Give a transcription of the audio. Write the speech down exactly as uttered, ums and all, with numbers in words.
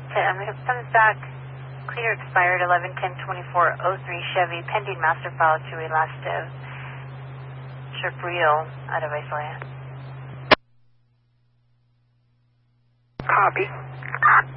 Um, thumbs back, clear expired eleven ten twenty-four oh three Chevy, pending master file to Elastive, Chaparral out of Islaya. Copy.